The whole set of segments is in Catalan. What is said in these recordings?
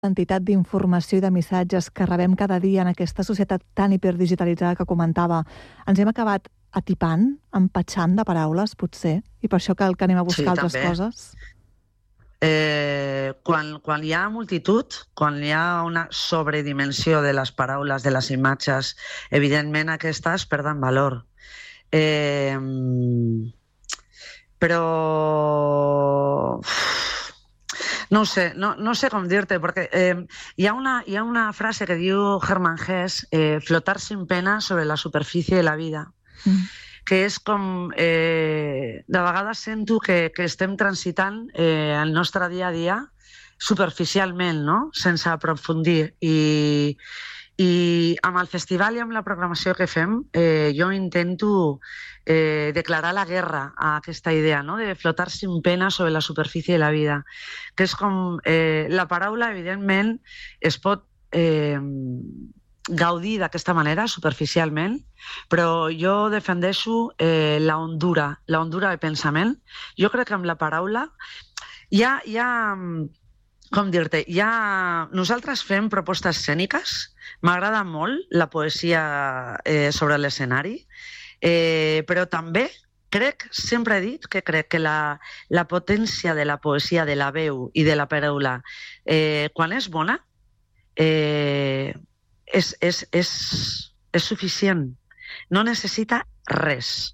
quantitat d'informació i de missatges que rebem cada dia en aquesta societat tan hiperdigitalitzada que comentava, ens hem acabat atipant, empatxant de paraules, potser? I per això cal que anem a buscar altres coses? Quan hi ha multitud, quan hi ha una sobredimensió de les paraules, de les imatges, evidentment aquestes perden valor. Però no sé com dir-te, perquè hi ha una frase que diu Hermann Hesse, flotar sin pena sobre la superfície de la vida, que és com, de vegades sento que estem transitant el nostre dia a dia superficialment, no? Sense aprofundir. I amb el festival i amb la programació que fem, jo intento declarar la guerra a aquesta idea, no? De flotar sin pena sobre la superfície de la vida, que és com la paraula, evidentment, es pot gaudir d'aquesta manera, superficialment, però jo defendeixo la hondura de pensament. Jo crec que amb la paraula hi ha com dir-te, nosaltres fem propostes escèniques, m'agrada molt la poesia sobre l'escenari, però també sempre he dit que crec que la potència de la poesia, de la veu i de la paraula, quan és bona, és suficient. No necessita res.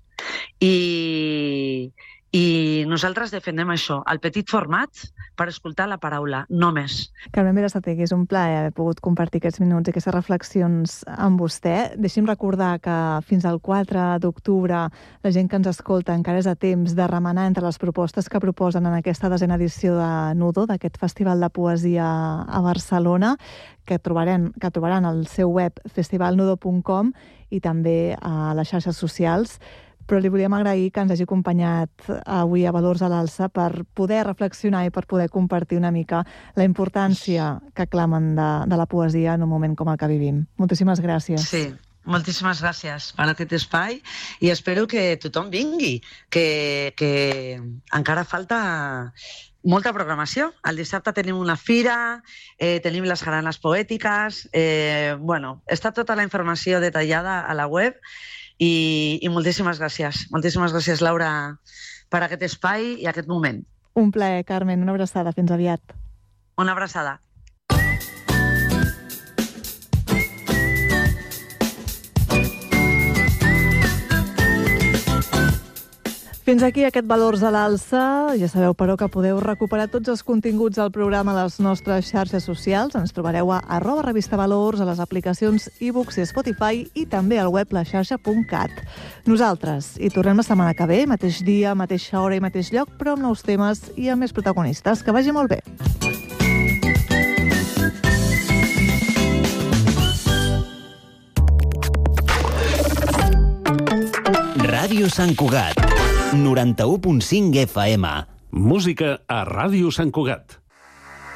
I nosaltres defendem això, el petit format per escoltar la paraula, no més. Carmen Berasategui, és un plaer haver pogut compartir aquests minuts i aquestes reflexions amb vostè. Deixi'm recordar que fins al 4 d'octubre la gent que ens escolta encara és a temps de remenar entre les propostes que proposen en aquesta 10a edició de Nudo, d'aquest Festival de Poesia a Barcelona, que trobaran al seu web festivalnudo.com i també a les xarxes socials. Però li volíem agrair que ens hagi acompanyat avui a Valors a l'Alça per poder reflexionar i per poder compartir una mica la importància que clamen de la poesia en un moment com el que vivim. Moltíssimes gràcies. Sí, moltíssimes gràcies per aquest espai i espero que tothom vingui, que encara falta molta programació. El dissabte tenim una fira, tenim les jaranes poètiques, està tota la informació detallada a la web. I moltíssimes gràcies. Moltíssimes gràcies, Laura, per aquest espai i aquest moment. Un plaer, Carmen. Una abraçada. Fins aviat. Una abraçada. Fins aquí aquest Valors a l'Alça. Ja sabeu, però, que podeu recuperar tots els continguts del programa a les nostres xarxes socials. Ens trobareu a @revistavalors, a les aplicacions iBooks i Spotify i també al web laxarxa.cat. Nosaltres hi tornem la setmana que ve, mateix dia, mateixa hora i mateix lloc, però amb nous temes i amb més protagonistes. Que vagi molt bé. Ràdio Sant Cugat, 91.5 FM. Música a Ràdio Sant Cugat.